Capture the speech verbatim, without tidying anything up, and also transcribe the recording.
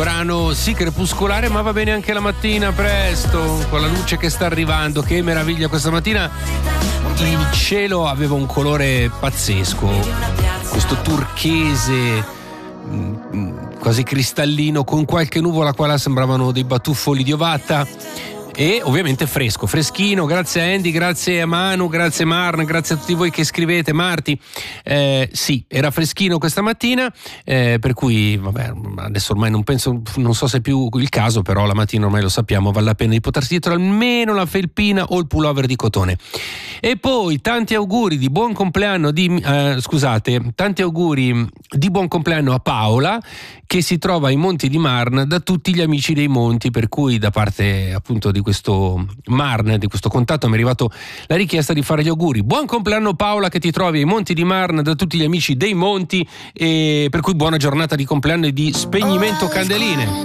brano sì crepuscolare, ma va bene anche la mattina presto, con la luce che sta arrivando. Che meraviglia questa mattina. Il cielo aveva un colore pazzesco, questo turchese quasi cristallino, con qualche nuvola qua là, sembravano dei batuffoli di Ovatta. E ovviamente fresco, freschino. Grazie a Andy, grazie a Manu, grazie a Marn, grazie a tutti voi che scrivete. Marti, eh, sì, era freschino questa mattina, eh, per cui vabbè, adesso ormai non penso, non so se è più il caso, però la mattina ormai lo sappiamo, vale la pena di potersi dietro almeno la felpina o il pullover di cotone. E poi tanti auguri di buon compleanno di eh, scusate, tanti auguri di buon compleanno a Paola, che si trova ai Monti di Marn, da tutti gli amici dei Monti, per cui da parte appunto di questo Marn, di questo contatto, mi è arrivato la richiesta di fare gli auguri. Buon compleanno Paola, che ti trovi ai Monti di Marn, da tutti gli amici dei Monti, e per cui buona giornata di compleanno e di spegnimento candeline.